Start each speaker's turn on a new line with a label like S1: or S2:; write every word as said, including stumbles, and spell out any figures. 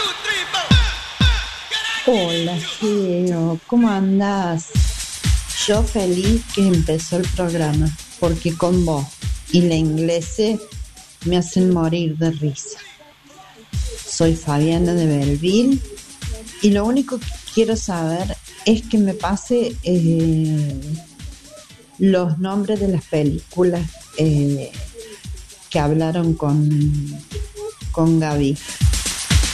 S1: Hola, Geo, ¿cómo andás? Yo feliz que empezó el programa, porque con vos y la inglese me hacen morir de risa. Soy Fabiana de Belleville y lo único que quiero saber es que me pase eh, los nombres de las películas eh, que hablaron con, con Gaby.